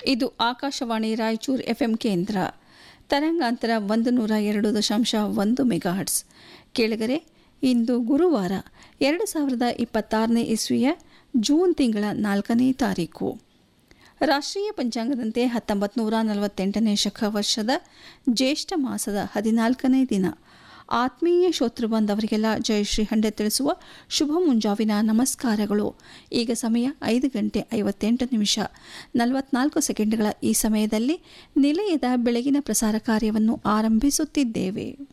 ಇದು ಆಕಾಶವಾಣಿ ರಾಯಚೂರು ಎಫ್ಎಂ ಕೇಂದ್ರ. ತರಂಗಾಂತರ 102.1 ಮೆಗಾಹರ್ಟ್ಸ್. ಕೇಳಿಗರೆ, ಇಂದು ಗುರುವಾರ 2026ನೇ ಇಸ್ವಿಯ ಜೂನ್ ತಿಂಗಳ 4ನೇ ತಾರೀಕು. ರಾಷ್ಟ್ರೀಯ ಪಂಚಾಂಗದಂತೆ 1948ನೇ ಶಕ ವರ್ಷದ ಜ್ಯೇಷ್ಠ ಮಾಸದ 14ನೇ ದಿನ. ಆತ್ಮೀಯ ಶ್ರೋತೃ ಬಾಂಧವರಿಗೆಲ್ಲ ಜಯಶ್ರೀ ಹಂಡೆ ತಿಳಿಸುವ ಶುಭ ಮುಂಜಾವಿನ ನಮಸ್ಕಾರಗಳು. ಈಗ ಸಮಯ 5:58:44 ಈ ಸಮಯದಲ್ಲಿ ನಿಲಯದ ಬೆಳಗಿನ ಪ್ರಸಾರ ಕಾರ್ಯವನ್ನು ಆರಂಭಿಸುತ್ತಿದ್ದೇವೆ.